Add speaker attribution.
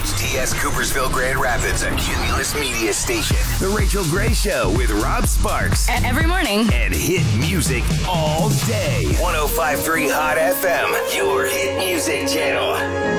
Speaker 1: WHTS Coopersville Grand Rapids, a Cumulus Media station. The Rachel Gray Show with Rob Sparks.
Speaker 2: Every morning.
Speaker 1: And hit music all day. 105.3 Hot FM, your hit music channel.